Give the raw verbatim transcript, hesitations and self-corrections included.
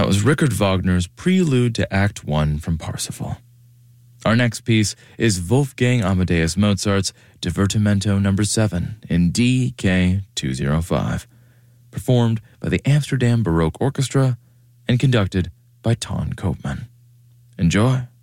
was Richard Wagner's Prelude to Act One from Parsifal. Our next piece is Wolfgang Amadeus Mozart's Divertimento Number seven in D K two oh five, performed by the Amsterdam Baroque Orchestra and conducted by Ton Koopman. Enjoy.